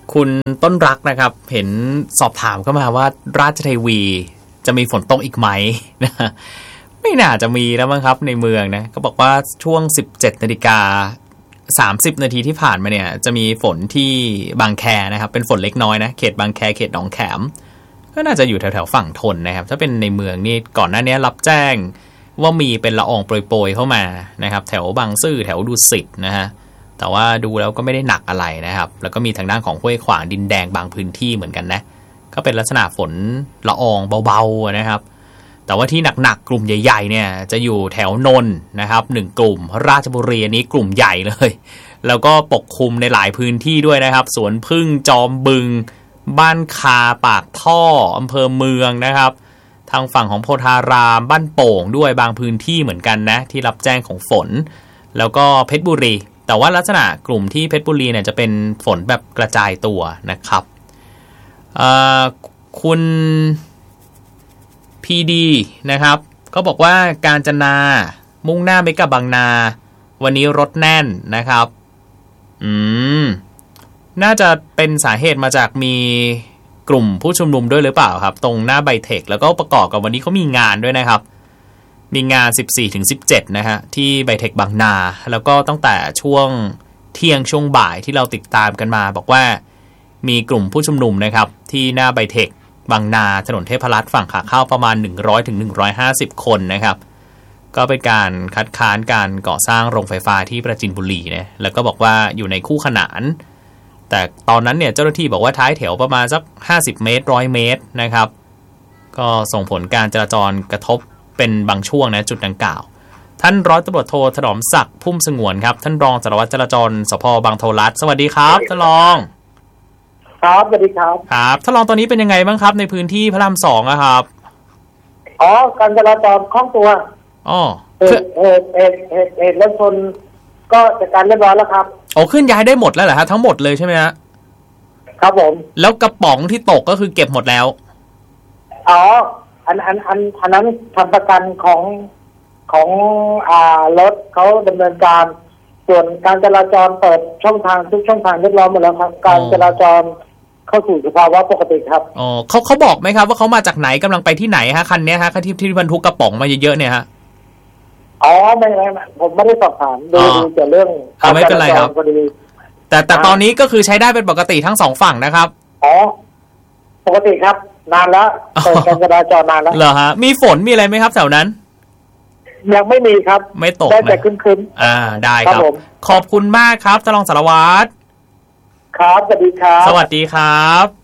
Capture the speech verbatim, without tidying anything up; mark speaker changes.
Speaker 1: คุณต้นรักนะครับเห็นสอบถามเข้ามาว่าราชเทวีจะมีฝนตกอีกไหมนะไม่น่าจะมีแล้วมั้งครับในเมืองนะเขาบอกว่าช่วง สิบเจ็ดนาฬิกาสามสิบนาทีที่ผ่านมาเนี่ยจะมีฝนที่บางแคนะครับเป็นฝนเล็กน้อยนะเขตบางแคเขตหนองแขมก็น่าจะอยู่แถวๆฝั่งทนนะครับถ้าเป็นในเมืองนี่ก่อนหน้านี้รับแจ้งว่ามีเป็นละอองโปรยๆเข้ามานะครับแถวบางซื่อแถวดุสิตนะฮะแต่ว่าดูแล้วก็ไม่ได้หนักอะไรนะครับแล้วก็มีทางด้านของห้วยขวางดินแดงบางพื้นที่เหมือนกันนะก็เป็นลักษณะฝนละอองเบาๆนะครับแต่ว่าที่หนักๆกลุ่มใหญ่ๆเนี่ยจะอยู่แถวนนท์นะครับหนึ่งกลุ่มราชบุรีอันนี้กลุ่มใหญ่เลยแล้วก็ปกคลุมในหลายพื้นที่ด้วยนะครับสวนพึ่งจอมบึงบ้านคาปากท่ออำเภอเมืองนะครับทางฝั่งของโพธารามบ้านโป่งด้วยบางพื้นที่เหมือนกันนะที่รับแจ้งของฝนแล้วก็เพชรบุรีแต่ว่าลักษณะกลุ่มที่เพชรบุรีเนี่ยจะเป็นฝนแบบกระจายตัวนะครับคุณพีดีนะครับก็บอกว่าการจนามุ่งหน้าไปกับบางนาวันนี้รถแน่นนะครับอืมน่าจะเป็นสาเหตุมาจากมีกลุ่มผู้ชุมนุมด้วยหรือเปล่าครับตรงหน้าไบเทคแล้วก็ประกอบกับวันนี้เขามีงานด้วยนะครับมีงาน สิบสี่ถึงสิบเจ็ด นะฮะที่ไบเทคบางนาแล้วก็ตั้งแต่ช่วงเที่ยงช่วงบ่ายที่เราติดตามกันมาบอกว่ามีกลุ่มผู้ชุมนุมนะครับที่หน้าไบเทคบางนาถนนเทพรัตน์ฝั่งขาเข้าประมาณ หนึ่งร้อยถึงหนึ่งร้อยห้าสิบ คนนะครับก็เป็นการคัดค้านการก่อสร้างโรงไฟฟ้าที่ปราจีนบุรีนะแล้วก็บอกว่าอยู่ในคู่ขนานแต่ตอนนั้นเนี่ยเจ้าหน้าที่บอกว่าท้ายแถวประมาณสักห้าสิบเมตรหนึ่งร้อยเมตรนะครับก็ส่งผลการจราจรกระทบเป็นบางช่วงนะจุดดังกล่าวท่านร้อยตำรวจโทถนอมศักดิ์พุ่มสงวนครับท่านรองสารวัตรจราจรสภ.บางโทรัฐสวัสดีครับท่านรอง
Speaker 2: ครับสวัสดีครับ
Speaker 1: ครับท่านรองตอนนี้เป็นยังไงบ้างครับในพื้นที่พระรามสองอะครับ
Speaker 2: อ๋อการจราจรคล่องตัว
Speaker 1: อ๋อ
Speaker 2: เหตุเหตุเหตุเหตุเหตุรถชนก็จัดการเรียบร้อยแล้วครับ
Speaker 1: โอ้ขึ้นย้ายได้หมดแล้วเหรอฮะทั้งหมดเลยใช่ไหมฮะ
Speaker 2: ครับผม
Speaker 1: แล้วกระป๋องที่ตกก็คือเก็บหมดแล้ว
Speaker 2: อ๋ออันอันอันอันนั้นทำประกันของของอ่ารถเขาดำเนินการส่วนการจราจรเปิดช่องทางทุกช่องทางเรียบร้อยหมดแล้วครับการจราจรเข้าสู่สภาวะปกติครับ
Speaker 1: อ๋อเขาเขาบอกไหมครับว่าเขามาจากไหนกำลังไปที่ไหนฮะคันนี้ฮะคันที่ที่บรรทุกกระป๋องมาเยอะๆเนี่ยฮะ
Speaker 2: อ๋อไม่ไม่ผมไม่ได้สอบถามดูดูแต่เรื่อง
Speaker 1: การไม่เป็นไรครับแต่แต่ตอนนี้ก็คือใช้ได้เป็นปกติทั้งสองฝั่งนะครับ
Speaker 2: อ๋อปกติครับนานแล้วเปิดการจราจรนานแล้ว
Speaker 1: เหรอฮะมีฝนมีอะไรไหมครับแถวนั้น
Speaker 2: ยังไม่มีครับ
Speaker 1: ไม่ตก
Speaker 2: ได้แต่คึม
Speaker 1: ๆอ่าได้ครับขอบคุณมากครับท่านรองสารวัตร
Speaker 2: ครับสวัสดีครับ
Speaker 1: สวัสดีครับ